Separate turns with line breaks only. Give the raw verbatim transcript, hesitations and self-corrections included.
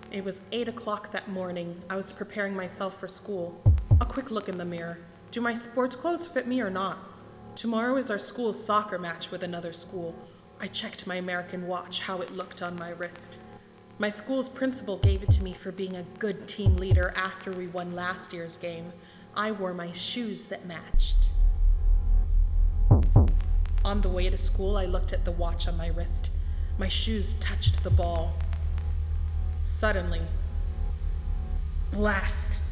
It was eight o'clock that morning. I was preparing myself for school. A quick look in the mirror. Do my sports clothes fit me or not? Tomorrow is our school's soccer match with another school. I checked my American watch, how it looked on my wrist. My school's principal gave it to me for being a good team leader after we won last year's game. I wore my shoes that matched. On the way to school, I looked at the watch on my wrist. My shoes touched the ball. Suddenly, blast!